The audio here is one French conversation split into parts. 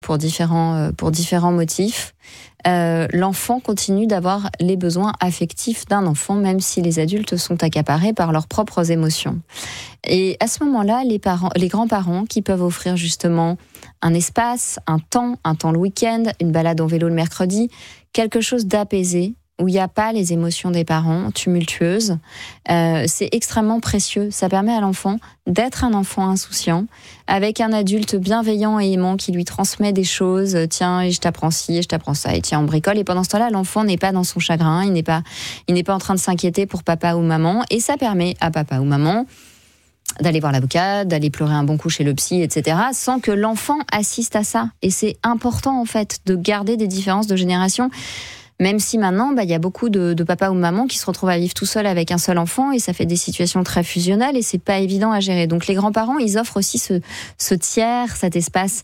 pour différents motifs, l'enfant continue d'avoir les besoins affectifs d'un enfant, même si les adultes sont accaparés par leurs propres émotions. Et à ce moment-là, les grands-parents qui peuvent offrir justement un espace, un temps le week-end, une balade en vélo le mercredi, quelque chose d'apaisé, où il n'y a pas les émotions des parents tumultueuses, c'est extrêmement précieux. Ça permet à l'enfant d'être un enfant insouciant, avec un adulte bienveillant et aimant qui lui transmet des choses. Tiens, je t'apprends ci, je t'apprends ça, et tiens, on bricole. Et pendant ce temps-là, l'enfant n'est pas dans son chagrin, il n'est pas en train de s'inquiéter pour papa ou maman. Et ça permet à papa ou maman d'aller voir l'avocat, d'aller pleurer un bon coup chez le psy, etc., sans que l'enfant assiste à ça. Et c'est important, en fait, de garder des différences de génération. Même si maintenant, il y a beaucoup de papas ou mamans qui se retrouvent à vivre tout seuls avec un seul enfant et ça fait des situations très fusionnelles et c'est pas évident à gérer. Donc les grands-parents, ils offrent aussi ce tiers, cet espace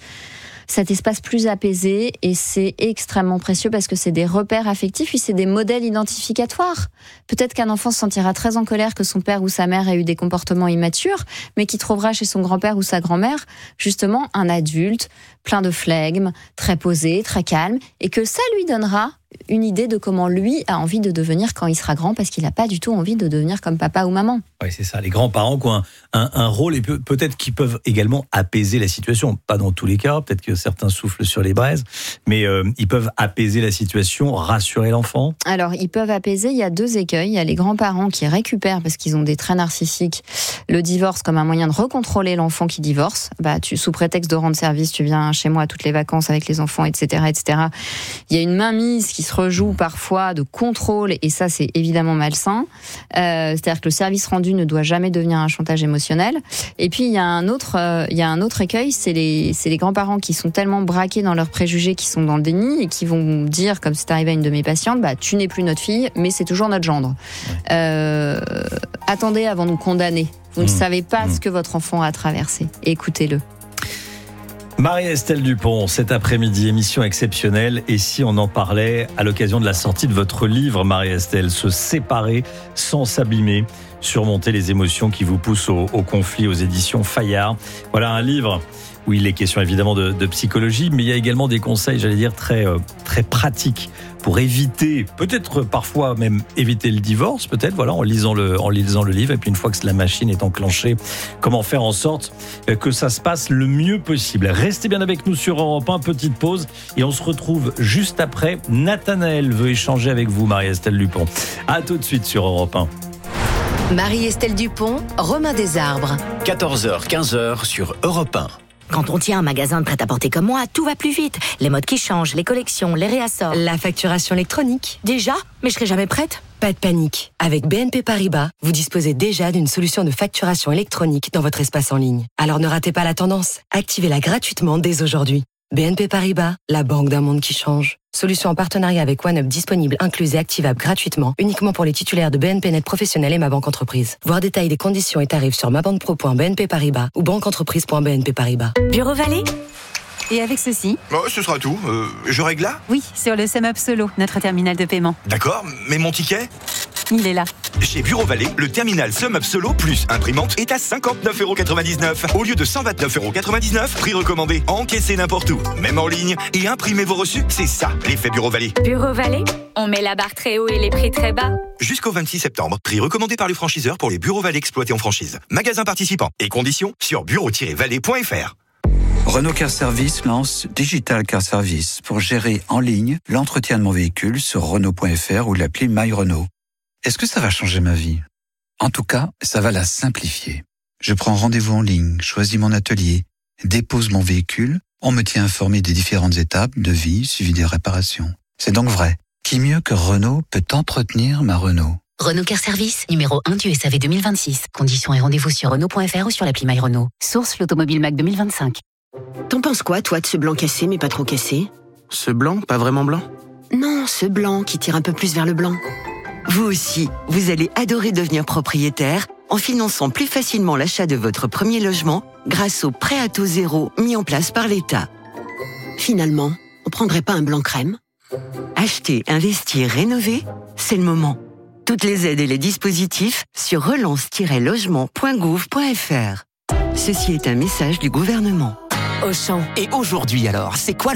plus apaisé et c'est extrêmement précieux parce que c'est des repères affectifs et c'est des modèles identificatoires. Peut-être qu'un enfant se sentira très en colère que son père ou sa mère ait eu des comportements immatures, mais qui trouvera chez son grand-père ou sa grand-mère justement un adulte plein de flegme, très posé, très calme, et que ça lui donnera une idée de comment lui a envie de devenir quand il sera grand, parce qu'il n'a pas du tout envie de devenir comme papa ou maman. Oui, c'est ça. Les grands-parents qui ont un rôle et peut-être qu'ils peuvent également apaiser la situation. Pas dans tous les cas, peut-être que certains soufflent sur les braises, mais ils peuvent apaiser la situation, rassurer l'enfant. Alors, ils peuvent apaiser, il y a 2 écueils. Il y a les grands-parents qui récupèrent, parce qu'ils ont des traits narcissiques, le divorce comme un moyen de recontrôler l'enfant qui divorce. Sous prétexte de rendre service, tu viens chez moi à toutes les vacances avec les enfants, etc., etc. Il y a une mainmise qui se rejoue parfois de contrôle, et ça, c'est évidemment malsain. C'est-à-dire que le service rendu ne doit jamais devenir un chantage émotionnel. Et puis, il y a un autre écueil, c'est les grands-parents qui sont tellement braqués dans leurs préjugés, qui sont dans le déni, et qui vont dire, comme c'est arrivé à une de mes patientes, tu n'es plus notre fille, mais c'est toujours notre gendre. Attendez avant de nous condamner. Vous ne savez pas ce que votre enfant a traversé. Écoutez-le. Marie-Estelle Dupont, cet après-midi, émission exceptionnelle. Et si on en parlait à l'occasion de la sortie de votre livre, Marie-Estelle, se séparer sans s'abîmer, surmonter les émotions qui vous poussent au conflit, aux éditions Fayard. Voilà un livre où il est question évidemment de psychologie, mais il y a également des conseils, j'allais dire, très pratiques pour éviter, peut-être parfois même éviter le divorce, peut-être, voilà, en lisant le livre. Et puis une fois que la machine est enclenchée, comment faire en sorte que ça se passe le mieux possible. Restez bien avec nous sur Europe 1, petite pause, et on se retrouve juste après. Nathanaël veut échanger avec vous, Marie-Estelle Dupont. À tout de suite sur Europe 1. Marie-Estelle Dupont, Romain Desarbres. 14h, 15h sur Europe 1. Quand on tient un magasin de prêt-à-porter comme moi, tout va plus vite. Les modes qui changent, les collections, les réassorts. La facturation électronique. Déjà ? Mais je serai jamais prête. Pas de panique. Avec BNP Paribas, vous disposez déjà d'une solution de facturation électronique dans votre espace en ligne. Alors ne ratez pas la tendance. Activez-la gratuitement dès aujourd'hui. BNP Paribas, la banque d'un monde qui change. Solution en partenariat avec OneUp disponible, incluse et activable gratuitement, uniquement pour les titulaires de BNP Net Professionnel et Ma Banque Entreprise. Voir détails des conditions et tarifs sur mabanquepro.bnp Paribas ou banqueentreprise.bnp Paribas. Bureau Vallée ? Et avec ceci ? Ce sera tout. Je règle là ? Oui, sur le SumUp Solo, notre terminal de paiement. D'accord, mais mon ticket ? Il est là. Chez Bureau Vallée, le terminal SumUp Solo plus imprimante est à 59,99 € au lieu de 129,99 €. Prix recommandé, encaissez n'importe où, même en ligne, et imprimez vos reçus. C'est ça, l'effet Bureau Vallée. Bureau Vallée, on met la barre très haut et les prix très bas. Jusqu'au 26 septembre, prix recommandé par les franchiseurs pour les Bureaux Vallée exploités en franchise. Magasins participants et conditions sur bureau-vallée.fr. Renault Car Service lance Digital Car Service pour gérer en ligne l'entretien de mon véhicule sur Renault.fr ou l'appli My Renault. Est-ce que ça va changer ma vie ? En tout cas, ça va la simplifier. Je prends rendez-vous en ligne, choisis mon atelier, dépose mon véhicule, on me tient informé des différentes étapes, devis, suivi des réparations. C'est donc vrai. Qui mieux que Renault peut entretenir ma Renault ? Renault Car Service, numéro 1 du SAV 2026. Conditions et rendez-vous sur Renault.fr ou sur l'appli My Renault. Source l'Automobile Mac 2025. T'en penses quoi, toi, de ce blanc cassé, mais pas trop cassé ? Ce blanc, pas vraiment blanc ? Non, ce blanc qui tire un peu plus vers le blanc. Vous aussi, vous allez adorer devenir propriétaire en finançant plus facilement l'achat de votre premier logement grâce au prêt à taux zéro mis en place par l'État. Finalement, on prendrait pas un blanc crème ? Acheter, investir, rénover, c'est le moment. Toutes les aides et les dispositifs sur relance-logement.gouv.fr. Ceci est un message du gouvernement. Auchan. Et aujourd'hui alors, c'est quoi